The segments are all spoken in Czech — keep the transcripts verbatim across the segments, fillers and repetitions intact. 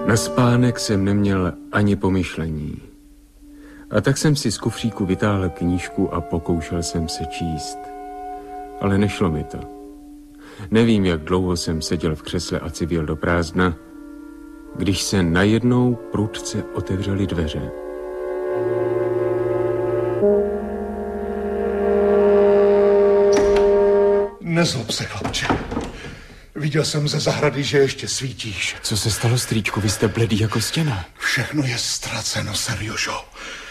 Na spánek jsem neměl ani pomyšlení. A tak jsem si z kufříku vytáhl knížku a pokoušel jsem se číst. Ale nešlo mi to. Nevím, jak dlouho jsem seděl v křesle a civil do prázdna, když se najednou prudce otevřely dveře. Nezlob se, chlapče. Viděl jsem ze zahrady, že ještě svítíš. Co se stalo, strýčku? Vy jste bledý jako stěna. Všechno je ztraceno, Seriožo.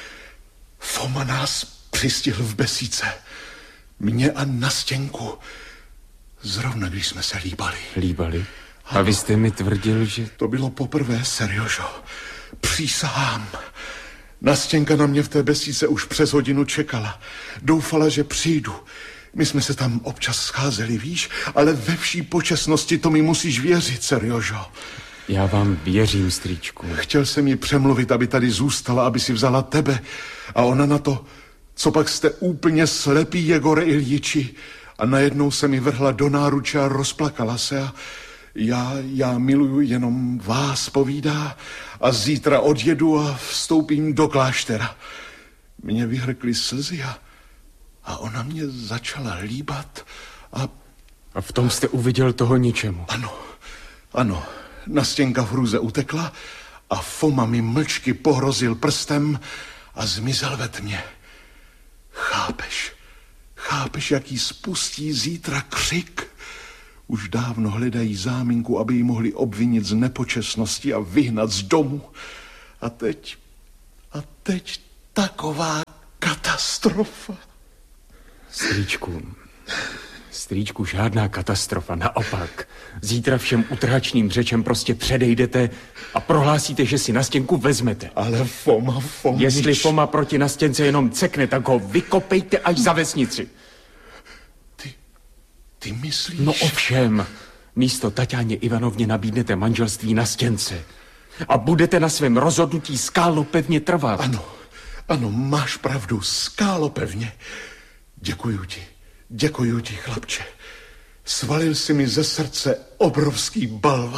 Foma nás přistihl v besíce. Mě a Nastěnku. Zrovna když jsme se líbali. Líbali? A vy jste mi tvrdil, že... To bylo poprvé, Seriožo. Přísahám. Nastěnka na mě v té besíce už přes hodinu čekala. Doufala, že přijdu. My jsme se tam občas scházeli, víš, ale ve vší počestnosti to mi musíš věřit, Seriožo. Já vám věřím, strýčku. Chtěl jsem ji přemluvit, aby tady zůstala, aby si vzala tebe. A ona na to, co pak jste úplně slepý, Jegore Iljiči. A najednou se mi vrhla do náruče a rozplakala se. A já, já miluju jenom vás, povídá. A zítra odjedu a vstoupím do kláštera. Mě vyhrkly slzy a, a ona mě začala líbat. A... a v tom jste uviděl toho ničemu. Ano, ano. Nastěnka v hrůze utekla a Foma mi mlčky pohrozil prstem a zmizel ve tmě. Chápeš, chápeš, jaký spustí zítra křik? Už dávno hledají záminku, aby ji mohli obvinit z nepočestnosti a vyhnat z domu. A teď, a teď taková katastrofa. Strýčku, strýčku, žádná katastrofa, naopak. Zítra všem utrhačným řečem prostě předejdete a prohlásíte, že si Nastěnku vezmete. Ale Foma, Fomič... Jestli Foma proti Nastěnce jenom cekne, tak ho vykopejte až za vesnici. Ty, ty myslíš... No ovšem, místo Taťáně Ivanovně nabídnete manželství Nastěnce. A budete na svém rozhodnutí skálopevně trvat. Ano, ano, máš pravdu, skálopevně. Děkuju ti, děkuju ti, chlapče. Svalil si mi ze srdce obrovský balvan.